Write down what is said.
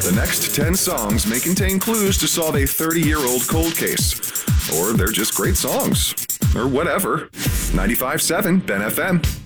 The next 10 songs may contain clues to solve a 30-year-old cold case. Or they're just great songs. Or whatever. 95.7 Ben FM.